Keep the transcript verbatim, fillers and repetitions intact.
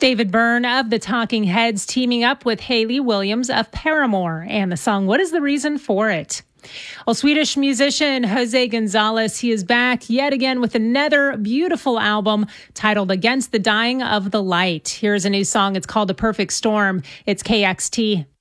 David Byrne of the Talking Heads teaming up with Hayley Williams of Paramore and the song What Is the Reason for It? Well, Swedish musician Jose Gonzalez, he is back yet again with another beautiful album titled Against the Dying of the Light. Here's a new song. It's called The Perfect Storm. It's K X T.